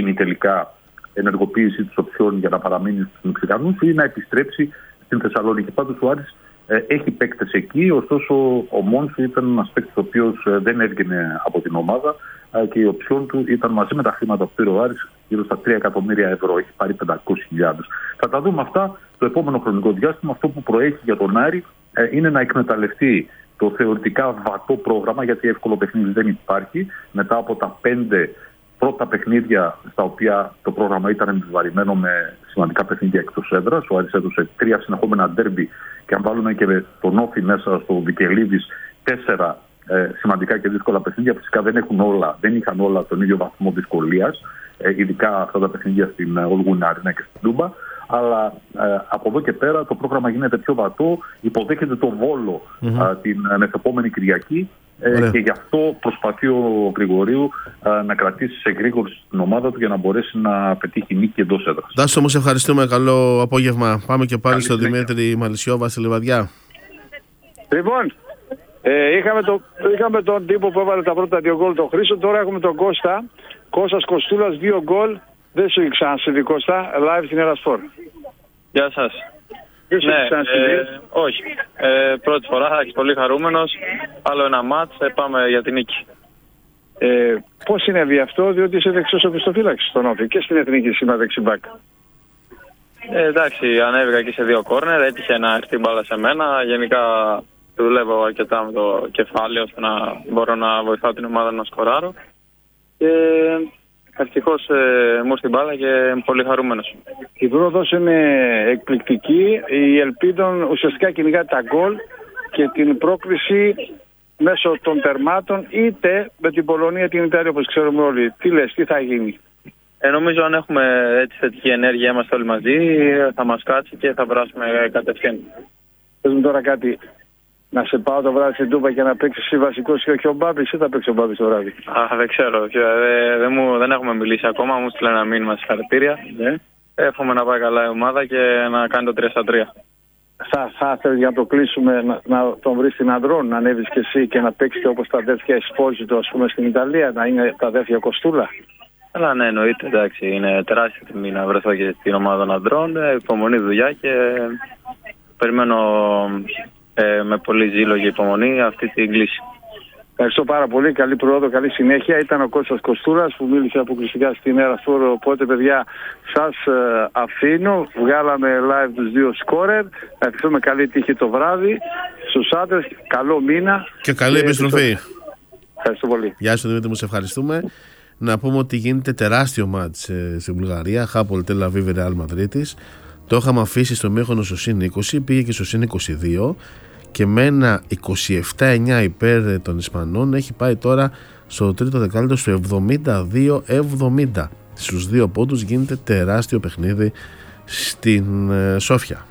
γίνει τελικά ενεργοποίηση της οψιών για να παραμείνει στους Μεξικανούς ή να επιστρέψει στην Θεσσαλονίκη. Πάντως ο Άρης έχει παίκτες εκεί, ωστόσο ο Μόνσου ήταν ένας παίκτης ο οποίος δεν έβγαινε από την ομάδα και η οψιόν του ήταν μαζί με τα χρήματα που πήρε ο Άρης γύρω στα 3 εκατομμύρια ευρώ. Έχει πάρει 500.000. Θα τα δούμε αυτά το επόμενο χρονικό διάστημα. Αυτό που προέχει για τον Άρη είναι να εκμεταλλευτεί το θεωρητικά βατό πρόγραμμα, γιατί εύκολο παιχνίδι δεν υπάρχει. Μετά από τα 5 πρώτα παιχνίδια, στα οποία το πρόγραμμα ήταν επιβαρημένο με σημαντικά παιχνίδια εκτός έδρας, ο Άρης έδωσε 3 συνεχόμενα ντέρμπι και αν βάλουμε και τον Όφη μέσα στο Βικελίδης 4 σημαντικά και δύσκολα παιχνίδια. Φυσικά δεν είχαν όλα τον ίδιο βαθμό δυσκολίας, ειδικά αυτά τα παιχνίδια στην Όλγουιν Αρίνα και στην Τούμπα. Αλλά από εδώ και πέρα το πρόγραμμα γίνεται πιο βατό, υποδέχεται το Βόλο την μεθεπόμενη Κυριακή και γι' αυτό προσπαθεί ο Γρηγορίου να κρατήσει σε γρήγορση την ομάδα του για να μπορέσει να πετύχει νίκη εντός έδρας. Τάσο, όμως ευχαριστούμε. Καλό απόγευμα. Πάμε και πάλι στον Δημήτρη Μαλισσιόβα στη Λιβαδιά. Λοιπόν, είχαμε τον τύπο που έβαλε τα πρώτα 2 γκολ, τον Χρήστο. Τώρα έχουμε τον Κώστα. Κώστας Κοστούλας, 2 γκολ. Δεν σου έχει ξανασυμβεί, Κώστα, live στην Ερασπορ. Γεια σας. Δεν σου έχει ξανασυμβεί? Όχι. Πρώτη φορά, πολύ χαρούμενος. Άλλο ένα μάτς, πάμε για την νίκη. Πώς συνέβη αυτό, διότι είσαι δεξιός οπισθοφύλαξης στον Όφη και στην Εθνική Σήμα δεξιμπάκ? Εντάξει, ανέβηκα και σε 2 κόρνερ, έτυχε να έρθει μπάλα σε μένα. Γενικά δουλεύω αρκετά με το κεφάλι ώστε να μπορώ να βοηθάω την ομάδα να σκοράρω. Και ευτυχώς μου στην μπάλα και είμαι πολύ χαρούμενος. Η πρόοδος είναι εκπληκτική. Η Ελπίδων ουσιαστικά κυνηγά τα γκολ και την πρόκριση μέσω των τερμάτων, είτε με την Πολωνία, την Ιταλία, όπως ξέρουμε όλοι. Τι λες, τι θα γίνει? Νομίζω αν έχουμε έτσι θετική ενέργεια, είμαστε όλοι μαζί, θα μας κάτσει και θα περάσουμε κατευθείαν. Πες μου τώρα κάτι. Να σε πάω το βράδυ στην Τούμπα και να παίξεις εσύ βασικός και όχι ο Μπάμπης, ή θα παίξει ο Μπάμπης το βράδυ? Δεν ξέρω. Δεν έχουμε μιλήσει ακόμα. Μου στείλε ένα μήνυμα συγχαρητήρια. Ναι. Εύχομαι να πάει καλά η ομάδα και να κάνει το 3-3. Θα ήθελες για να το κλείσουμε να τον βρεις στην Αντρών, να ανέβεις και εσύ και να παίξετε όπως τα αδέρφια Εσπόζητο, ας πούμε, στην Ιταλία, να είναι τα αδέρφια Κοστούλα? Αλλά ναι, εννοείται. Εντάξει, είναι τεράστια τιμή να βρεθώ και στην ομάδα των Αντρών. Υπομονή, δουλειά και περιμένω με πολύ ζήλο και υπομονή αυτή την κλίση. Ευχαριστώ πάρα πολύ. Καλή πρόοδο, καλή συνέχεια. Ήταν ο Κώστας Κοστούρας που μίλησε αποκλειστικά στην Ερασπορ. Οπότε, παιδιά, σας αφήνω. Βγάλαμε live τους 2 σκόρερ. Θα ευχηθούμε καλή τύχη το βράδυ στους άντρες. Καλό μήνα. Και καλή επιστροφή. Ευχαριστώ πολύ. Γεια σου Δημήτρη, μου σε ευχαριστούμε. Να πούμε ότι γίνεται τεράστιο μάτς στην Βουλγαρία. Χάπολ Τελ Αβίβ Ρεάλ Μαδρίτης. Το είχαμε αφήσει στο μήχρονο στο συν 20, πήγε και στο συν 22 και με ένα 27-9 υπέρ των Ισπανών έχει πάει τώρα στο τρίτο δεκάλεπτο στο 72-70. Στους 2 πόντους γίνεται τεράστιο παιχνίδι στην Σόφια.